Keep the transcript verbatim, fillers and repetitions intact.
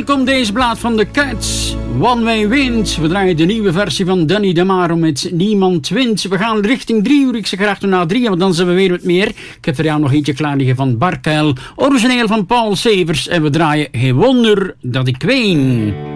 komt deze plaat van de Cats. One Way Wind. We draaien de nieuwe versie van Danny Damaro met Niemand Wint. We gaan richting drie uur. Ik zeg graag toen na drie, want dan zijn we weer met meer. Ik heb er jou nog eentje klaar liggen van Barkel. Origineel van Paul Severs. En we draaien Geen wonder dat ik ween.